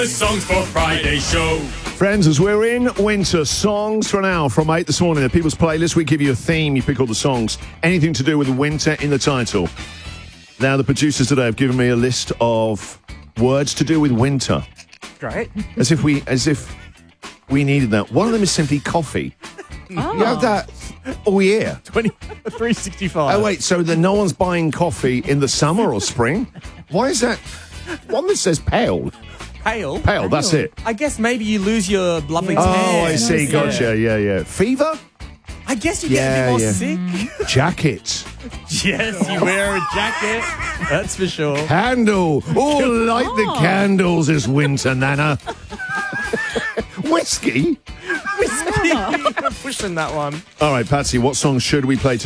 The Songs for Friday show. Friends, as we're in winter, songs for an hour from 8 this morning. The People's Playlist, we give you a theme, you pick all the songs, anything to do with winter in the title. Now, the producers today have given me a list of words to do with winter. Great. As if we needed that. One of them is simply coffee. Oh. You have that all year. 365. Oh, wait, so no one's buying coffee in the summer or spring? Why is that? One that says pale. Pale? Pale, that's it. I guess maybe you lose your lovely tan. Oh, I see, gotcha, yeah. Fever? I guess you get a bit more sick. Jacket. Yes, you wear a jacket. That's for sure. Candle. Oh, light the candles this winter, Nana. Whiskey? Whiskey. You're pushing that one. All right, Patsy, what song should we play today?